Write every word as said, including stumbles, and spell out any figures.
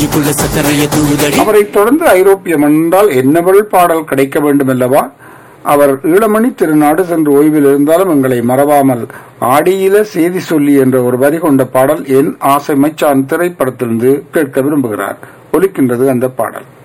நெஞ்சுக்குள்ள சக்கரைய தூதடி. அவரை தொடர்ந்து ஐரோப்பியம் என்றால் என்னவள் பாடல் கிடைக்க வேண்டும் அல்லவா? அவர் ஈழமணி திருநாடு சென்று ஓய்வில் இருந்தாலும் எங்களை மறவாமல் ஆடியில செய்தி சொல்லி என்ற ஒரு வரி கொண்ட பாடல் என் ஆசை மச்சான் திரைப்படத்திலிருந்து கேட்க விரும்புகிறார். ஒலிக்கின்றது அந்த பாடல்.